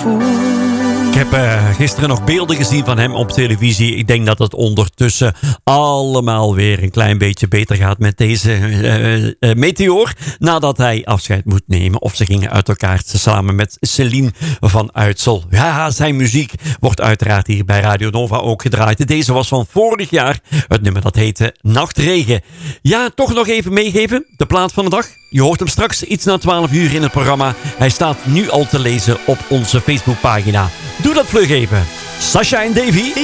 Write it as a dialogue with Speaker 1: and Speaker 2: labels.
Speaker 1: Ik heb gisteren nog beelden gezien van hem op televisie. Ik denk dat het ondertussen allemaal weer een klein beetje beter gaat met deze meteoor. Nadat hij afscheid moet nemen. Of ze gingen uit elkaar samen met Celine van Uitsel. Ja, zijn muziek wordt uiteraard hier bij Radio Nova ook gedraaid. Deze was van vorig jaar. Het nummer dat heette Nachtregen. Ja, toch nog even meegeven. De plaat van de dag. Je hoort hem straks iets na 12 uur in het programma. Hij staat nu al te lezen op onze Facebookpagina. Doe dat vlug even. Sasha en Davy.